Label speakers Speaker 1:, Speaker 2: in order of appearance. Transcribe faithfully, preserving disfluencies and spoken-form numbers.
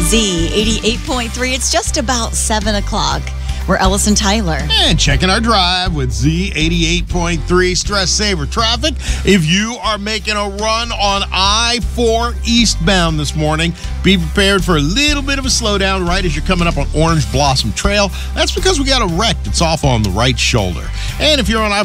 Speaker 1: Z eighty-eight point three. It's just about seven o'clock. We're Ellis and Tyler.
Speaker 2: And checking our drive with Z eighty-eight point three Stress Saver Traffic. If you are making a run on I four eastbound this morning, be prepared for a little bit of a slowdown right as you're coming up on Orange Blossom Trail. That's because we got a wreck that's off on the right shoulder. And if you're on I